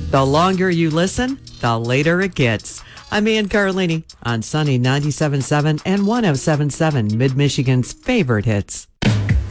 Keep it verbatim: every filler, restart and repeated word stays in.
The longer you listen, the later it gets. I'm Ann Carlini on Sunny ninety-seven point seven and one oh seven point seven, Mid-Michigan's favorite hits.